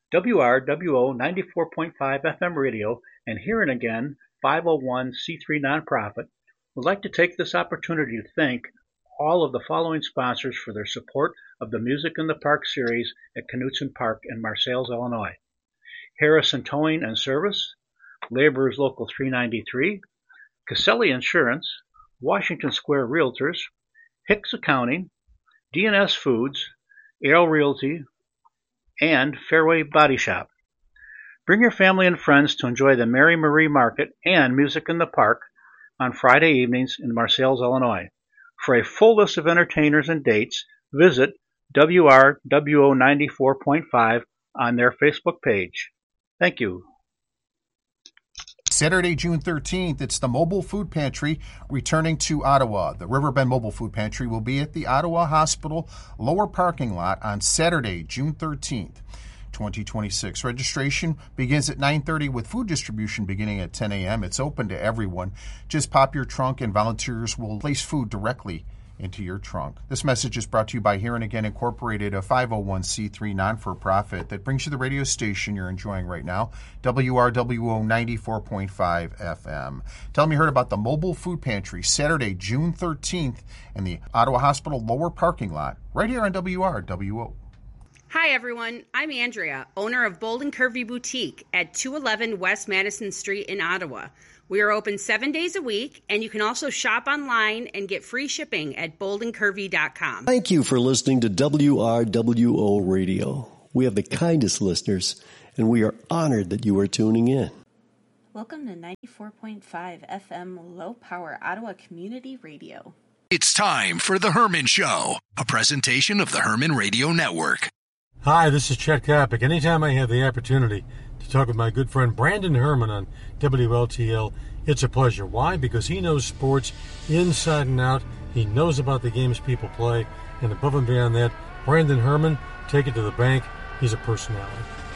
WRWO 94.5 FM radio and Hearing Again 501c3 nonprofit would like to take this opportunity to thank all of the following sponsors for their support of the Music in the Park series at Knutson Park in Marseilles, Illinois. Harrison Towing and Service, Laborers Local 393, Caselli Insurance, Washington Square Realtors, Hicks Accounting, D&S Foods, Arrow Realty, and Fairway Body Shop. Bring your family and friends to enjoy the Mary Marie Market and Music in the Park on Friday evenings in Marseilles, Illinois. For a full list of entertainers and dates, visit WRWO 94.5 on their Facebook page. Thank you. Saturday, June 13th, it's the Mobile Food Pantry returning to Ottawa. The Riverbend Mobile Food Pantry will be at the Ottawa Hospital lower parking lot on Saturday, June 13th, 2026. Registration begins at 9:30 with food distribution beginning at 10 a.m. It's open to everyone. Just pop your trunk and volunteers will place food directly into your trunk. This message is brought to you by Hearing Again Incorporated, a 501c3 non-for-profit that brings you the radio station you're enjoying right now, WRWO 94.5 FM. Tell them you heard about the Mobile Food Pantry, Saturday, June 13th, in the Ottawa Hospital lower parking lot, right here on WRWO. Hi, everyone. I'm Andrea, owner of Bold and Curvy Boutique at 211 West Madison Street in Ottawa. We are open 7 days a week, and you can also shop online and get free shipping at boldandcurvy.com. Thank you for listening to WRWO Radio. We have the kindest listeners, and we are honored that you are tuning in. Welcome to 94.5 FM Low Power Ottawa Community Radio. It's time for The Herman Show, a presentation of the Herman Radio Network. Hi, this is Chet Kopic. Anytime I have the opportunity to talk with my good friend Brandon Herman on WLTL, it's a pleasure. Why? Because he knows sports inside and out. He knows about the games people play. And above and beyond that, Brandon Herman, take it to the bank. He's a personality.